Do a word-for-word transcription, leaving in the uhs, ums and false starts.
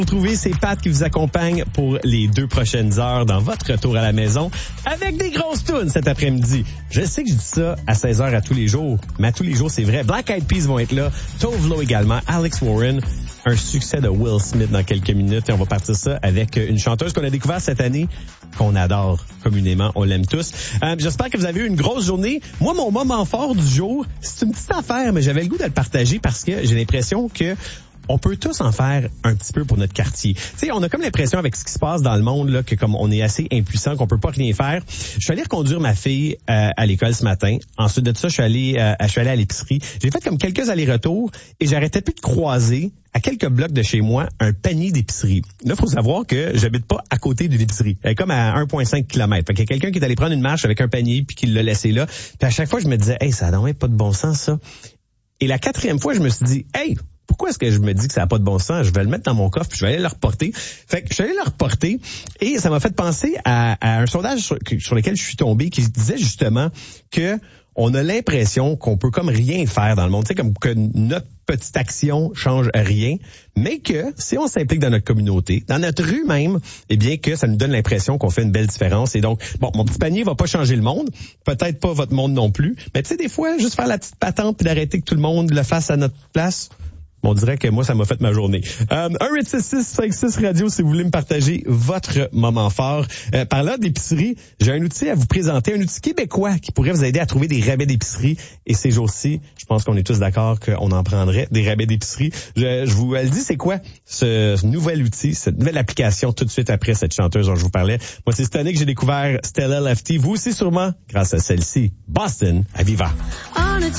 Retrouvez ces pattes qui vous accompagnent pour les deux prochaines heures dans votre retour à la maison avec des grosses tunes cet après-midi. Je sais que je dis ça à seize heures à tous les jours, mais à tous les jours, c'est vrai. Black Eyed Peas vont être là, Tove Lo également, Alex Warren, un succès de Will Smith dans quelques minutes. Et on va partir ça avec une chanteuse qu'on a découverte cette année, qu'on adore communément, on l'aime tous. Euh, j'espère que vous avez eu une grosse journée. Moi, mon moment fort du jour, c'est une petite affaire, mais j'avais le goût de le partager parce que j'ai l'impression que on peut tous en faire un petit peu pour notre quartier. Tu sais, on a comme l'impression avec ce qui se passe dans le monde là que comme on est assez impuissant, qu'on peut pas rien faire. Je suis allé reconduire ma fille euh, à l'école ce matin. Ensuite de ça, je suis allé, euh, je suis allé à l'épicerie. J'ai fait comme quelques allers-retours et j'arrêtais plus de croiser à quelques blocs de chez moi un panier d'épicerie. Là, faut savoir que j'habite pas à côté d'une épicerie. Elle est comme à un virgule cinq kilomètres. Fait qu'il y a quelqu'un qui est allé prendre une marche avec un panier puis qui l'a laissé là. Puis à chaque fois, je me disais, hey, ça a donc pas de bon sens ça. Et la quatrième fois, je me suis dit, hey, pourquoi est-ce que je me dis que ça n'a pas de bon sens? Je vais le mettre dans mon coffre puis je vais aller le reporter. Fait que je suis allé le reporter et ça m'a fait penser à, à un sondage sur, sur lequel je suis tombé qui disait justement que on a l'impression qu'on peut comme rien faire dans le monde. Tu sais, comme que notre petite action change rien, mais que si on s'implique dans notre communauté, dans notre rue même, eh bien que ça nous donne l'impression qu'on fait une belle différence. Et donc, bon, mon petit panier va pas changer le monde, peut-être pas votre monde non plus, mais tu sais, des fois, juste faire la petite patente puis d'arrêter que tout le monde le fasse à notre place, on dirait que moi, ça m'a fait ma journée. Euh, un huit six six cinq six radio si vous voulez me partager votre moment fort. Euh, par là d'épicerie, j'ai un outil à vous présenter, un outil québécois qui pourrait vous aider à trouver des rabais d'épicerie. Et ces jours-ci, je pense qu'on est tous d'accord qu'on en prendrait des rabais d'épicerie. Je, je vous le dis, c'est quoi ce, ce nouvel outil, cette nouvelle application tout de suite après cette chanteuse dont je vous parlais. Moi, c'est cette année que j'ai découvert Stella Lefty. Vous aussi sûrement, grâce à celle-ci. Boston, à Viva.